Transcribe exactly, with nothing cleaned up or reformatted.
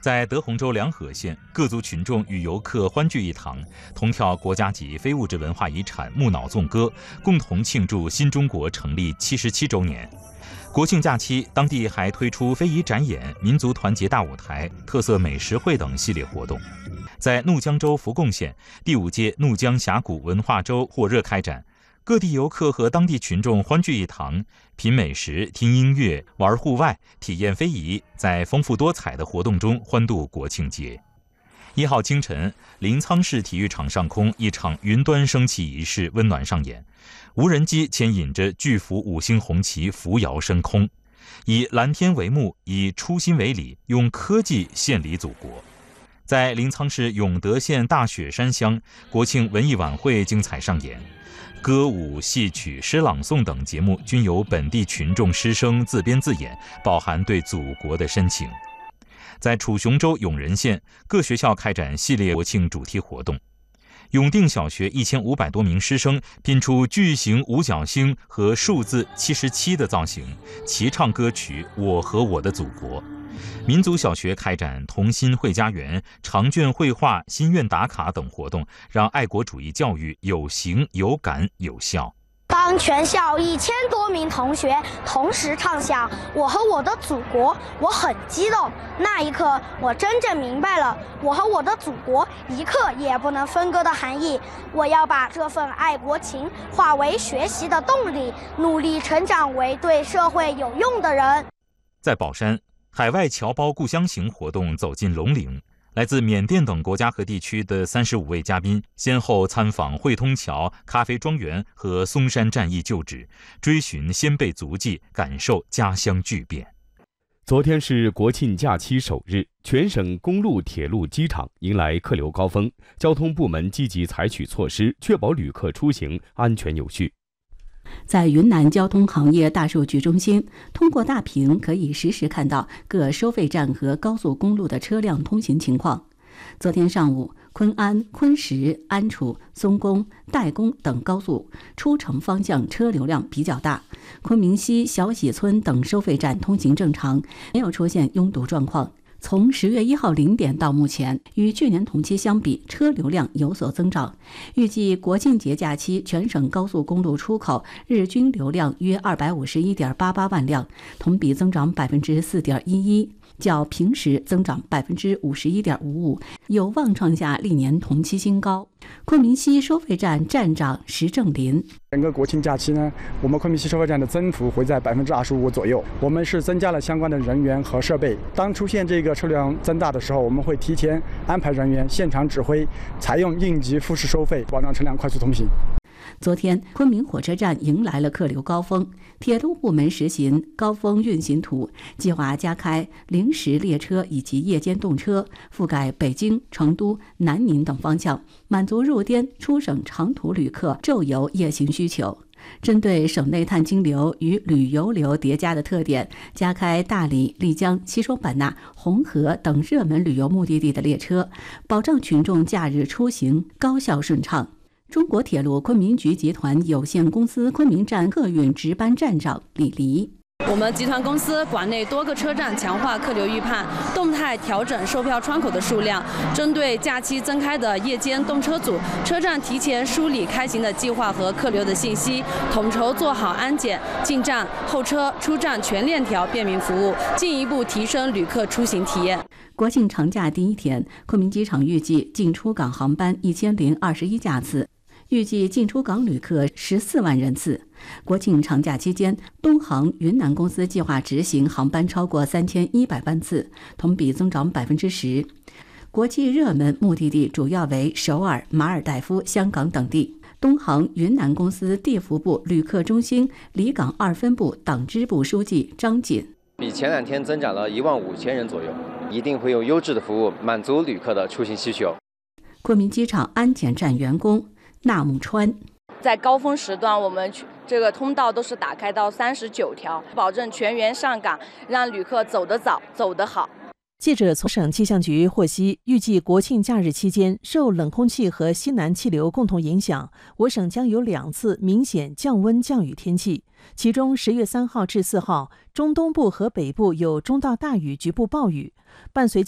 在德宏州良河县，各族群众与游客欢聚一堂，同跳国家级非物质文化遗产木脑纵歌，共同庆祝新中国成立七十七周年。国庆假期，当地还推出非遗展演、民族团结大舞台、特色美食会等系列活动。在怒江州福贡县，第五届怒江峡谷文化周火热开展，各地游客和当地群众欢聚一堂，品美食、听音乐、玩户外、体验非遗，在丰富多彩的活动中欢度国庆节。一号清晨，临沧市体育场上空一场云端升旗仪式温暖上演，无人机牵引着巨幅五星红旗扶摇升空，以蓝天为幕，以初心为礼，用科技献礼祖国。在临沧市永德县大雪山乡，国庆文艺晚会精彩上演，歌舞、戏曲、诗朗诵等节目均由本地群众师生自编自演，饱含对祖国的深情。在楚雄州永仁县，各学校开展系列国庆主题活动。永定小学一千五百多名师生拼出巨型五角星和数字七十七的造型，齐唱歌曲《我和我的祖国》。民族小学开展童心绘家园、长卷绘画、心愿打卡等活动，让爱国主义教育有形、有感、有效。 当全校一千多名同学同时唱响《我和我的祖国》，我很激动。那一刻，我真正明白了我和我的祖国一刻也不能分割的含义。我要把这份爱国情化为学习的动力，努力成长为对社会有用的人。 在宝山，海外侨胞故乡行活动走进龙陵。来自缅甸等国家和地区的三十五位嘉宾，先后参访汇通桥、咖啡庄园和松山战役旧址，追寻先辈足迹，感受家乡巨变。 昨天是国庆假期首日，全省公路、铁路、机场迎来客流高峰，交通部门积极采取措施，确保旅客出行安全有序。 在云南交通行业大数据中心，通过大屏可以实时看到各收费站和高速公路的车辆通行情况。昨天上午，昆安、昆石、安楚、松宫、代工等高速出城方向车流量比较大，昆明西、小喜村等收费站通行正常，没有出现拥堵状况。从十月一号零点到目前，与去年同期相比，车流量有所增长。预计国庆节假期全省高速公路出口日均流量约二百五十一点八八万辆，同比增长百分之四点一一，较平时增长百分之五十一点五五，有望创下历年同期新高。昆明西收费站站长石正林： 整个国庆假期呢，我们昆明西收费站的增幅会在百分之二十五左右。我们是增加了相关的人员和设备。当出现这个车辆增大的时候，我们会提前安排人员现场指挥，采用应急复式收费，保障车辆快速通行。 昨天，昆明火车站迎来了客流高峰，铁路部门实行高峰运行图，计划加开临时列车以及夜间动车，覆盖北京、成都、南宁等方向，满足入滇出省长途旅客昼游夜行需求。针对省内碳经流与旅游流叠加的特点，加开大理、丽江、西双版纳、红河等热门旅游目的地的列车，保障群众假日出行高效顺畅。中国铁路昆明局集团有限公司昆明站客运值班站长李黎： 我们集团公司馆内多个车站强化客流预判，动态调整售票窗口的数量，针对假期增开的夜间动车组，车站提前梳理开行的计划和客流的信息，统筹做好安检、进站、候车、出站全链条便民服务，进一步提升旅客出行体验。 国庆长假第一天，昆明机场预计进出港航班一千零二十一架次。预计进出港旅客十四万人次。国庆长假期间，东航云南公司计划执行航班超过三千一百班次，同比增长百分之十。国际热门目的地主要为首尔、马尔代夫、香港等地。东航云南公司地服部旅客中心离港二分部党支部书记张锦： 比前两天增长了一万五千人左右，一定会有优质的服务满足旅客的出行需求。 昆明机场安检站员工纳木川： 在高峰时段，我们这个通道都是打开到三十九条，保证全员上岗，让旅客走得早、走得好。 记者从省气象局获悉，预计国庆假日期间，受冷空气和西南气流共同影响，我省将有两次明显降温降雨天气。其中十月三号至四号，中东部和北部有中到大雨局部暴雨，伴随